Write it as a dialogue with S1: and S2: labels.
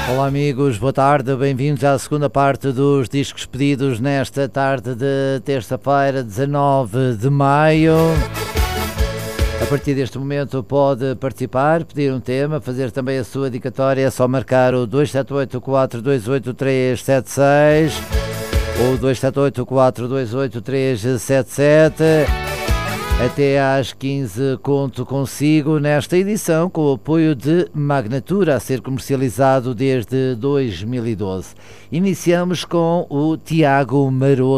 S1: Olá amigos, boa tarde, bem-vindos à segunda parte dos discos pedidos nesta tarde de terça-feira, 19 de maio. A partir deste momento pode participar, pedir um tema, fazer também a sua dedicatória, é só marcar o 278-428-376 ou 278-428-377. Até às 15 conto consigo nesta edição com o apoio de Magnatura, a ser comercializado desde 2012. Iniciamos com o Tiago Maroto.